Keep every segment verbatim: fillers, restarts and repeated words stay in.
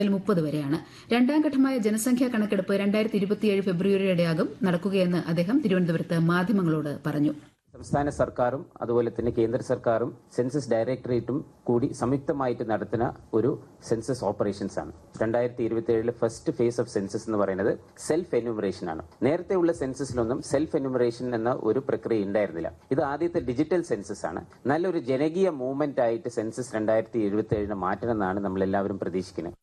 മുപ്പത് വരെയാണ്. രണ്ടാം ഘട്ടമായ ജനസംഖ്യാ കണക്കെടുപ്പ് രണ്ടായിരത്തി ഇരുപത്തിയേഴ് ഫെബ്രുവരിയോടെയാകും നടക്കുകയെന്ന് അദ്ദേഹം തിരുവനന്തപുരത്ത് മാധ്യമങ്ങളോട് പറഞ്ഞു. സംസ്ഥാന സർക്കാരും അതുപോലെ തന്നെ കേന്ദ്ര സർക്കാരും സെൻസസ് ഡയറക്ടറേറ്റും കൂടി സംയുക്തമായിട്ട് നടത്തുന്ന ഒരു സെൻസസ് ഓപ്പറേഷൻസ് ആണ്. രണ്ടായിരത്തി ഇരുപത്തി ഏഴിലെ ഫസ്റ്റ് ഫേസ് ഓഫ് സെൻസസ് എന്ന് പറയുന്നത് സെൽഫ് എന്യൂമറേഷൻ ആണ്. നേരത്തെ ഉള്ള സെൻസസിലൊന്നും സെൽഫ് എന്യൂമറേഷൻ എന്ന ഒരു പ്രക്രിയ ഉണ്ടായിരുന്നില്ല. ഇത് ആദ്യത്തെ ഡിജിറ്റൽ സെൻസസ് ആണ്. നല്ലൊരു ജനകീയ മൂവ്മെന്റ് ആയിട്ട് സെൻസസ് രണ്ടായിരത്തി ഇരുപത്തി ഏഴിന് മാറ്റണമെന്നാണ് നമ്മൾ എല്ലാവരും പ്രതീക്ഷിക്കുന്നത്.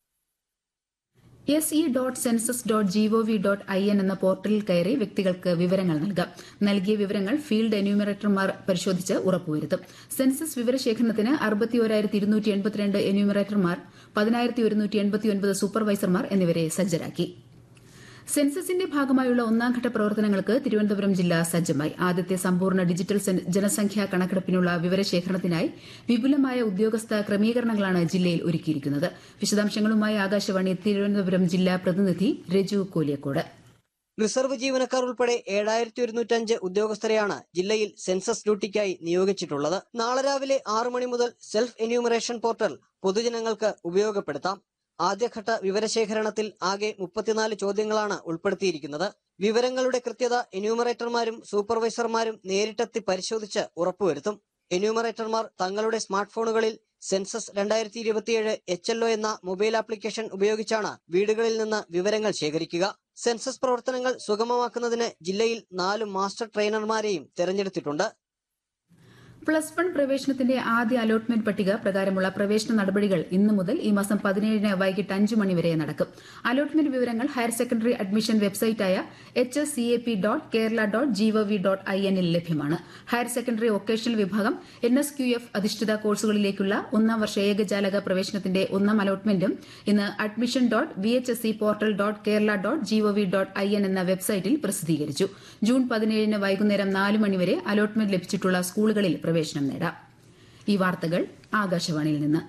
S E dot census dot G O V dot I N എന്ന പോർട്ടലിൽ കയറി വ്യക്തികൾക്ക് വിവരങ്ങൾ നൽകാം. നൽകിയ വിവരങ്ങൾ ഫീൽഡ് എന്യൂമറേറ്റർമാർ പരിശോധിച്ച് ഉറപ്പുവരുത്തും. സെൻസസ് വിവരശേഖരണത്തിന് അറുപത്തിയോരായിരത്തി ഇരുന്നൂറ്റി എൺപത്തിരണ്ട് എന്യൂമറേറ്റർമാർ, പതിനായിരത്തി ഒരുന്നൂറ്റി എൺപത്തിയൊൻപത് സൂപ്പർവൈസർമാർ എന്നിവരെ സജ്ജരാക്കി. സെൻസസിന്റെ ഭാഗമായുള്ള ഒന്നാംഘട്ട പ്രവർത്തനങ്ങൾക്ക് തിരുവനന്തപുരം ജില്ല സജ്ജമായി. ആദ്യത്തെ സമ്പൂർണ്ണ ഡിജിറ്റൽ ജനസംഖ്യാ കണക്കെടുപ്പിനുള്ള വിവരശേഖരണത്തിനായി വിപുലമായ ഉദ്യോഗസ്ഥ ക്രമീകരണങ്ങളാണ് ജില്ലയിൽ ഒരുക്കിയിരിക്കുന്നത്. വിശദാംശങ്ങളുമായി ആകാശവാണി തിരുവനന്തപുരം ജില്ലാ പ്രതിനിധി രജു കോലിയക്കോട്. റിസർവ് ജീവനക്കാർ ഉൾപ്പെടെ ഏഴായിരത്തി ഒരുന്നൂറ്റഞ്ച് ഉദ്യോഗസ്ഥരെയാണ് ജില്ലയിൽ സെൻസസ് ഡ്യൂട്ടിക്കായി നിയോഗിച്ചിട്ടുള്ളത്. നാളെ രാവിലെ ആറ് മണി മുതൽ സെൽഫ് എന്യൂമറേഷൻ പോർട്ടൽ പൊതുജനങ്ങൾക്ക് ഉപയോഗപ്പെടുത്താം. ആദ്യഘട്ട വിവരശേഖരണത്തിൽ ആകെ മുപ്പത്തിനാല് ചോദ്യങ്ങളാണ് ഉൾപ്പെടുത്തിയിരിക്കുന്നത്. വിവരങ്ങളുടെ കൃത്യത എന്യൂമറേറ്റർമാരും സൂപ്പർവൈസർമാരും നേരിട്ടെത്തി പരിശോധിച്ച് ഉറപ്പുവരുത്തും. എന്യൂമറേറ്റർമാർ തങ്ങളുടെ സ്മാർട്ട് ഫോണുകളിൽ സെൻസസ് രണ്ടായിരത്തി ഇരുപത്തിയേഴ് എച്ച് എൽ ഒ എന്ന മൊബൈൽ ആപ്ലിക്കേഷൻ ഉപയോഗിച്ചാണ് വീടുകളിൽ നിന്ന് വിവരങ്ങൾ ശേഖരിക്കുക. സെൻസസ് പ്രവർത്തനങ്ങൾ സുഗമമാക്കുന്നതിന് ജില്ലയിൽ നാല് മാസ്റ്റർ ട്രെയിനർമാരെയും തെരഞ്ഞെടുത്തിട്ടുണ്ട്. പ്ലസ് വൺ പ്രവേശനത്തിന്റെ ആദ്യ അലോട്ട്മെന്റ് പട്ടിക പ്രകാരമുള്ള പ്രവേശന നടപടികൾ ഇന്നു മുതൽ ഈ മാസം പതിനേഴിന് വൈകിട്ട് അഞ്ച് മണിവരെ നടക്കും. അലോട്ട്മെന്റ് വിവരങ്ങൾ higher secondary admission വെബ്സൈറ്റായ H S C A P dot Kerala dot G O V dot I എന്നിൽ ലഭ്യമാണ്. ഹയർ സെക്കൻഡറി വൊക്കേഷണൽ വിഭാഗം എൻ എസ് ക്യു എഫ് അധിഷ്ഠിത കോഴ്സുകളിലേക്കുള്ള ഒന്നാം വർഷ ഏകജാലക പ്രവേശനത്തിന്റെ ഒന്നാം അലോട്ട്മെന്റും ഇന്ന് admission dot V H S C portal dot Kerala dot G O V dot I N എന്ന വെബ്സൈറ്റിൽ പ്രസിദ്ധീകരിച്ചു. ജൂൺ പതിനേഴിന് വൈകുന്നേരം നാല് മണിവരെ അലോട്ട്മെന്റ് ലഭിച്ചിട്ടുള്ള സ്കൂളുകളിൽ പ്രവേശനം നേടാം. ഈ വാർത്തകൾ ആകാശവാണിയിൽ നിന്ന്.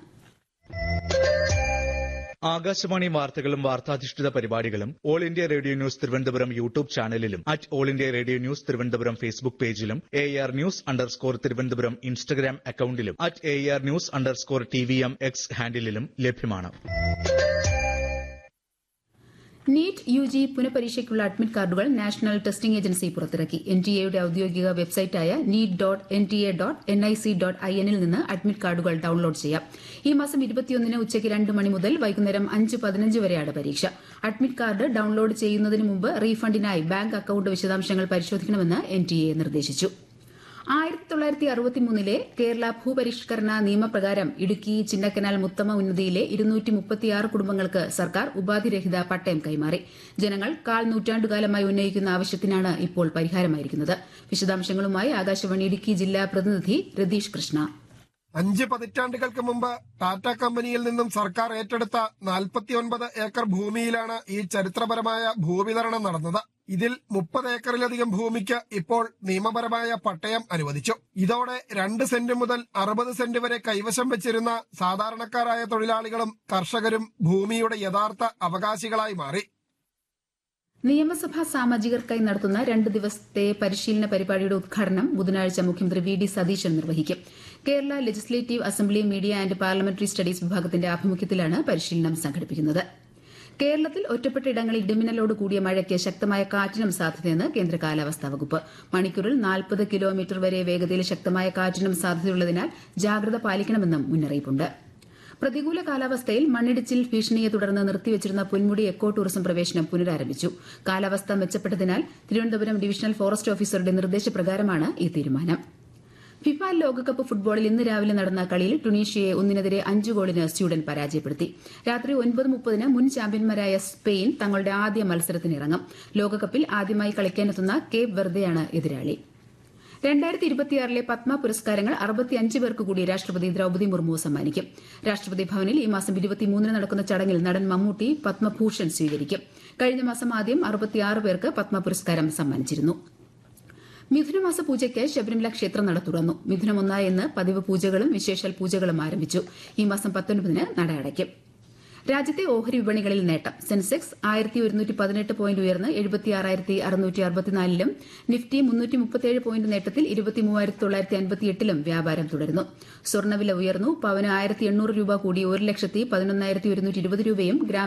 ആകാശവാണി വാർത്തകളും വാർത്താധിഷ്ഠിത പരിപാടികളും all India radio news Thiruvananthapuram YouTube ചാനലിലും at all India radio news Thiruvananthapuram Facebook പേജിലും A R news underscore Thiruvananthapuram Instagram അക്കൌണ്ടിലും at A R news underscore T V M X ഹാൻഡിലും ലഭ്യമാണ്. നീറ്റ് യു ജി പുനഃപരീക്ഷയ്ക്കുള്ള അഡ്മിറ്റ് കാർഡുകൾ നാഷണൽ ടെസ്റ്റിംഗ് ഏജൻസി പുറത്തിറക്കി. N T എയുടെ ഔദ്യോഗിക വെബ്സൈറ്റായ NEET dot N T A dot N I C dot I എന്നിൽ നിന്ന് admit കാർഡുകൾ ഡൌൺലോഡ് ചെയ്യാം. ഈ മാസം ഇരുപത്തിയൊന്നിന് ഉച്ചയ്ക്ക് രണ്ട് മണി മുതൽ വൈകുന്നേരം അഞ്ച് പതിനഞ്ച് വരെയാണ് പരീക്ഷ. അഡ്മിറ്റ് കാർഡ് ഡൌൺലോഡ് ചെയ്യുന്നതിന് മുമ്പ് റീഫണ്ടിനായി ബാങ്ക് അക്കൌണ്ട് വിശദാംശങ്ങൾ പരിശോധിക്കണമെന്ന് എൻ ടി എ നിർദ്ദേശിച്ചു. ആയിരത്തി തൊള്ളായിരത്തി അറുപത്തിമൂന്നിലെ കേരള ഭൂപരിഷ്കരണ നിയമപ്രകാരം ഇടുക്കി ചിന്നക്കനാൽ മുത്തമ്മ ഉന്നതിയിലെ ഇരുന്നൂറ്റി മുപ്പത്തിയാറ് കുടുംബങ്ങൾക്ക് സർക്കാർ ഉപാധിരഹിത പട്ടയം കൈമാറി. ജനങ്ങൾ കാൽ നൂറ്റാണ്ടുകാലമായി ഉന്നയിക്കുന്ന ആവശ്യത്തിനാണ് ഇപ്പോൾ പരിഹാരമായിരിക്കുന്നത്. വിശദാംശങ്ങളുമായി ആകാശവാണി ഇടുക്കി ജില്ലാ പ്രതിനിധി രതീഷ് കൃഷ്ണ. അഞ്ച് പതിറ്റാണ്ടുകൾക്ക് മുമ്പ് ടാറ്റ കമ്പനിയിൽ നിന്നും സർക്കാർ ഏറ്റെടുത്ത നാൽപ്പത്തിയൊൻപത് ഏക്കർ ഭൂമിയിലാണ് ഈ ചരിത്രപരമായ ഭൂവിതരണം നടന്നത്. ഇതിൽ മുപ്പത് ഏക്കറിലധികം ഭൂമിക്ക് ഇപ്പോൾ നിയമപരമായ പട്ടയം അനുവദിച്ചു. ഇതോടെ രണ്ട് സെന്റ് മുതൽ അറുപത് സെന്റ് വരെ കൈവശം വെച്ചിരുന്ന സാധാരണക്കാരായ തൊഴിലാളികളും കർഷകരും ഭൂമിയുടെ യഥാർത്ഥ അവകാശികളായി മാറി. നിയമസഭാ സാമാജികർക്കായി നടത്തുന്ന രണ്ട് ദിവസത്തെ പരിശീലന പരിപാടിയുടെ ഉദ്ഘാടനം ബുധനാഴ്ച മുഖ്യമന്ത്രി വി ഡി സതീശൻ നിർവഹിക്കും. Kerala legislative assembly media and parliamentary studies വിഭാഗത്തിന്റെ ആഭിമുഖ്യത്തിലാണ് പരിശീലനം സംഘടിപ്പിക്കുന്നത്. കേരളത്തിൽ ഒറ്റപ്പെട്ട ഇടങ്ങളിൽ ഇടിമിന്നലോട് കൂടിയ മഴയ്ക്ക് ശക്തമായ കാറ്റിനും സാധ്യതയെന്ന് കേന്ദ്ര കാലാവസ്ഥാ വകുപ്പ്. മണിക്കൂറിൽ നാൽപ്പത് കിലോമീറ്റർ വരെ വേഗതയിൽ ശക്തമായ കാറ്റിനും സാധ്യതയുള്ളതിനാൽ ജാഗ്രത പാലിക്കണമെന്നും മുന്നറിയിപ്പുണ്ട്. പ്രതികൂല കാലാവസ്ഥയിൽ മണ്ണിടിച്ചിൽ ഭീഷണിയെ തുടർന്ന് നിർത്തിവച്ചിരുന്ന പൊന്മുടി എക്കോ ടൂറിസം പ്രവേശനം പുനരാരംഭിച്ചു. കാലാവസ്ഥ മെച്ചപ്പെട്ടതിനാൽ തിരുവനന്തപുരം ഡിവിഷണൽ ഫോറസ്റ്റ് ഓഫീസറുടെ നിർദ്ദേശപ്രകാരമാണ് ഈ തീരുമാനം. ഫിഫ ലോകകപ്പ് ഫുട്ബോളിൽ ഇന്ന് രാവിലെ നടന്ന കളിയിൽ ടുണീഷ്യയെ ഒന്നിനെതിരെ അഞ്ച് ഗോളിന് സ്വീഡൻ പരാജയപ്പെടുത്തി. രാത്രി ഒൻപത് മുപ്പതിന് മുൻ ചാമ്പ്യന്മാരായ സ്പെയിൻ തങ്ങളുടെ ആദ്യ മത്സരത്തിനിറങ്ങും. ലോകകപ്പിൽ ആദ്യമായി കളിക്കാനെത്തുന്ന കേപ്പ് വെർദെയാണ് എതിരാളി. രണ്ടായിരത്തി ഇരുപത്തിയാറിലെ പത്മ പുരസ്കാരങ്ങൾ അറുപത്തിയഞ്ച് പേർക്ക് കൂടി രാഷ്ട്രപതി ദ്രൌപദി മുർമു സമ്മാനിക്കും. രാഷ്ട്രപതി ഭവനിൽ ഈ മാസം ഇരുപത്തിമൂന്നിന് നടക്കുന്ന ചടങ്ങിൽ നടൻ മമ്മൂട്ടി പത്മഭൂഷൺ സ്വീകരിക്കും. കഴിഞ്ഞ മാസം ആദ്യം അറുപത്തിയാറ് പേർക്ക് പത്മ പുരസ്കാരം സമ്മാനിച്ചിരുന്നു. മിഥുനമാസ പൂജയ്ക്ക് ശബരിമല ക്ഷേത്ര നട തുറന്നു. മിഥുനം ഒന്നായി ഇന്ന് പതിവ് പൂജകളും വിശേഷാൽ പൂജകളും ആരംഭിച്ചു. ഈ മാസം പത്തൊൻപതിന് നട അടയ്ക്കും. രാജ്യത്തെ ഓഹരി വിപണികളിൽ നേട്ടം. സെൻസെക്സ് ആയിരത്തി ഒരുന്നൂറ്റി പതിനെട്ട് പോയിന്റ് ഉയർന്ന് എഴുപത്തിയാറായിരത്തി അറുന്നൂറ്റി അറുപത്തിനാലിലും നിഫ്റ്റി മുന്നൂറ്റി മുപ്പത്തിയേഴ് പോയിന്റ് നേട്ടത്തിൽ ഇരുപത്തി മൂവായിരത്തി തൊള്ളായിരത്തി അൻപത്തിയെട്ടിലും വ്യാപാരം തുടരുന്നു. സ്വർണ്ണവില ഉയർന്നു. പവന് ആയിരത്തി എണ്ണൂറ് രൂപ കൂടി ഒരു ലക്ഷത്തി പതിനൊന്നായിരത്തി ഒരുന്നൂറ്റി ഇരുപത് രൂപയും ഗ്രാം